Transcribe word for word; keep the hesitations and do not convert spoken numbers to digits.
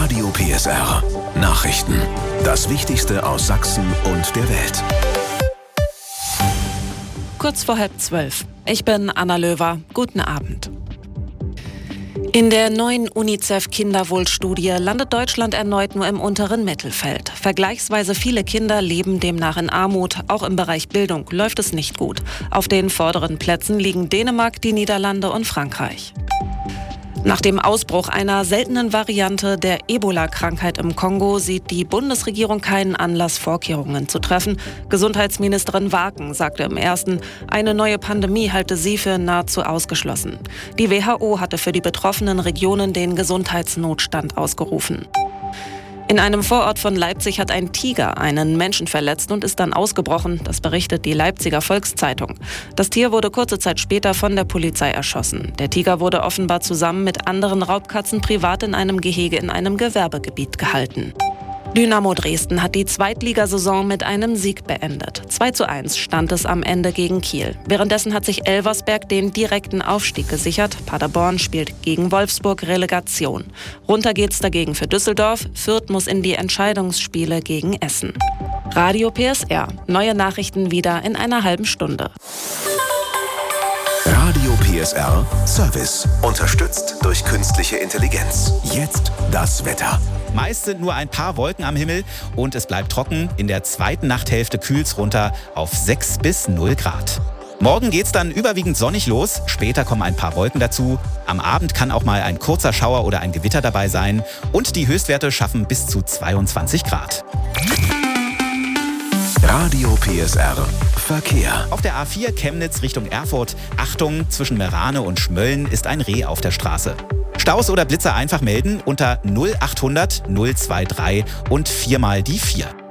Radio P S R. Nachrichten. Das Wichtigste aus Sachsen und der Welt. Kurz vor halb zwölf. Ich bin Anna Löwer. Guten Abend. In der neuen UNICEF-Kinderwohlstudie landet Deutschland erneut nur im unteren Mittelfeld. Vergleichsweise viele Kinder leben demnach in Armut. Auch im Bereich Bildung läuft es nicht gut. Auf den vorderen Plätzen liegen Dänemark, die Niederlande und Frankreich. Nach dem Ausbruch einer seltenen Variante der Ebola-Krankheit im Kongo sieht die Bundesregierung keinen Anlass, Vorkehrungen zu treffen. Gesundheitsministerin Waken sagte im Ersten, eine neue Pandemie halte sie für nahezu ausgeschlossen. Die W H O hatte für die betroffenen Regionen den Gesundheitsnotstand ausgerufen. In einem Vorort von Leipzig hat ein Tiger einen Menschen verletzt und ist dann ausgebrochen. Das berichtet die Leipziger Volkszeitung. Das Tier wurde kurze Zeit später von der Polizei erschossen. Der Tiger wurde offenbar zusammen mit anderen Raubkatzen privat in einem Gehege in einem Gewerbegebiet gehalten. Dynamo Dresden hat die Zweitligasaison mit einem Sieg beendet. zwei zu eins stand es am Ende gegen Kiel. Währenddessen hat sich Elversberg den direkten Aufstieg gesichert. Paderborn spielt gegen Wolfsburg Relegation. Runter geht's dagegen für Düsseldorf. Fürth muss in die Entscheidungsspiele gegen Essen. Radio P S R. Neue Nachrichten wieder in einer halben Stunde. Radio P S R Service. Unterstützt durch künstliche Intelligenz. Jetzt das Wetter. Meist sind nur ein paar Wolken am Himmel und es bleibt trocken. In der zweiten Nachthälfte kühlt's runter auf sechs bis null Grad. Morgen geht's dann überwiegend sonnig los. Später kommen ein paar Wolken dazu. Am Abend kann auch mal ein kurzer Schauer oder ein Gewitter dabei sein. Und die Höchstwerte schaffen bis zu zweiundzwanzig Grad. Radio P S R Verkehr. Auf der A vier Chemnitz Richtung Erfurt. Achtung, zwischen Merane und Schmölln ist ein Reh auf der Straße. Staus oder Blitzer einfach melden unter null achthundert null drei drei und viermal die vier.